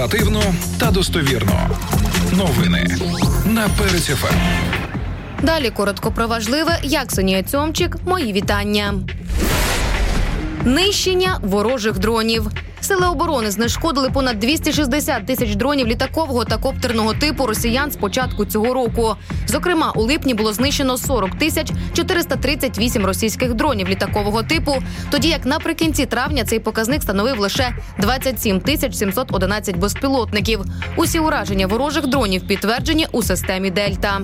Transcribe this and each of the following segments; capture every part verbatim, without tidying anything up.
Оперативно та достовірно. Новини на Перець еф ем. Далі коротко про важливе. Я, Ксенія Цьомчик. Мої вітання. Нищення ворожих дронів. Сили оборони знешкодили понад двісті шістдесят тисяч дронів літакового та коптерного типу росіян з початку цього року. Зокрема, у липні було знищено сорок тисяч чотириста тридцять вісім російських дронів літакового типу, тоді як наприкінці травня цей показник становив лише двадцять сім тисяч сімсот одинадцять безпілотників. Усі ураження ворожих дронів підтверджені у системі «Дельта».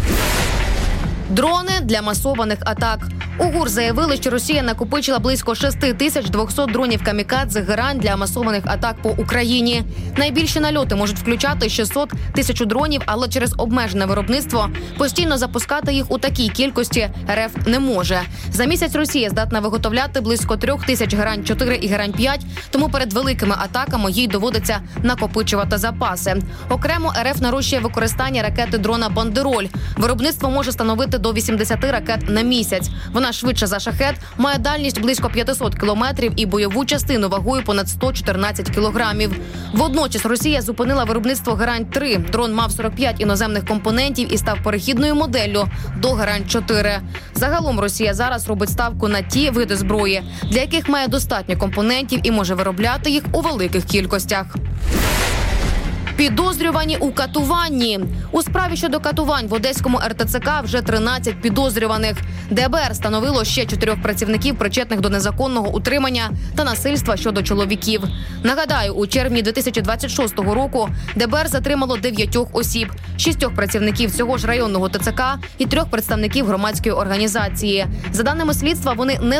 Дрони для масованих атак. У ГУР заявили, що Росія накопичила близько шість тисяч двісті дронів камікадзе «Герань» для масованих атак по Україні. Найбільші нальоти можуть включати шістсот тисяч дронів, але через обмежене виробництво постійно запускати їх у такій кількості РФ не може. За місяць Росія здатна виготовляти близько трьох тисяч «Герань чотири» і «Герань п'ять», тому перед великими атаками їй доводиться накопичувати запаси. Окремо РФ нарощує використання ракети дрона «Бандероль». Виробництво може становити до вісімдесят ракет на місяць. Вона швидше за «Шахед», має дальність близько п'ятсот кілометрів і бойову частину вагою понад сто чотирнадцять кілограмів. Водночас Росія зупинила виробництво «Герань три». Дрон мав сорок п'ять іноземних компонентів і став перехідною моделлю до «Герань чотири». Загалом Росія зараз робить ставку на ті види зброї, для яких має достатньо компонентів і може виробляти їх у великих кількостях. Підозрювані у катуванні. У справі щодо катувань в Одеському ер те це ка вже тринадцять підозрюваних. де бе ер встановило ще чотирьох працівників, причетних до незаконного утримання та насильства щодо чоловіків. Нагадаю, у червні дві тисячі двадцять шостого року де бе ер затримало дев'ятьох осіб, шістьох працівників цього ж районного те це ка і трьох представників громадської організації. За даними слідства, вони не